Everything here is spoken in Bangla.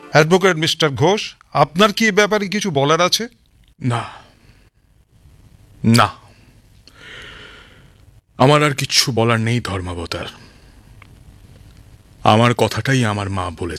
অ্যাডভোকেট মিস্টার ঘোষ, আপনার কি এ ব্যাপারে কিছু বলার আছে? না, না, আমার আর কিচ্ছু বলার নেই ধর্মাবতার। আমার কথাটাই আমার মা বলেছে।